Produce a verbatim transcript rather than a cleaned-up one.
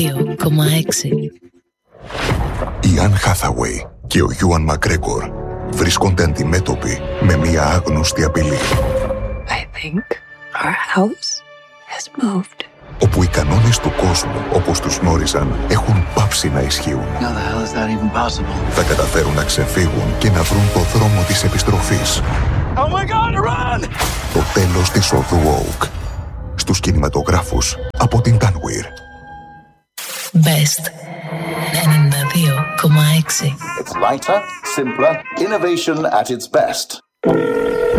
δύο κόμμα έξι. Η Anne Hathaway και ο Ewan McGregor βρίσκονται αντιμέτωποι με μία άγνωστη απειλή. I think our house has moved. Όπου οι κανόνες του κόσμου, όπως τους γνώριζαν, έχουν πάψει να ισχύουν. How the hell is that even possible? Θα καταφέρουν να ξεφύγουν και να βρουν το δρόμο της επιστροφής. Oh my God, run! Το τέλος της οδού Oak. Στους κινηματογράφους από την Tanweer. Best ενενήντα δύο κόμμα έξι. It's lighter, simpler, innovation at its best.